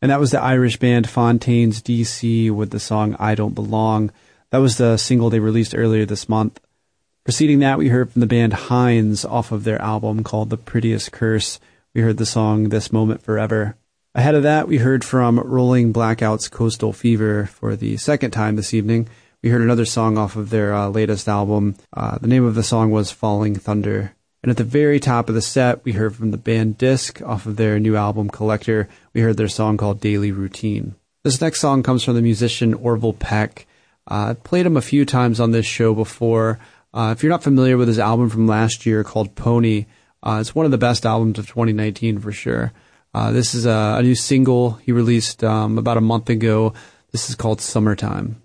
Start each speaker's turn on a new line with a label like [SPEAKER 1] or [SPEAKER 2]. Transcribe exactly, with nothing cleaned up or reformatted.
[SPEAKER 1] And that was the Irish band Fontaines D C with the song I Don't Belong. That was the single they released earlier this month. Preceding that, we heard from the band Hines off of their album called The Prettiest Curse. We heard the song This Moment Forever. Ahead of that, we heard from Rolling Blackout's Coastal Fever for the second time this evening. We heard another song off of their uh, latest album. Uh, the name of the song was Falling Thunder. And at the very top of the set, we heard from the band Disc off of their new album Collector. We heard their song called Daily Routine. This next song comes from the musician Orville Peck. Uh, I've played him a few times on this show before. Uh, if you're not familiar with his album from last year called Pony, uh, it's one of the best albums of twenty nineteen for sure. Uh, this is a, a new single he released um, about a month ago. This is called Summertime.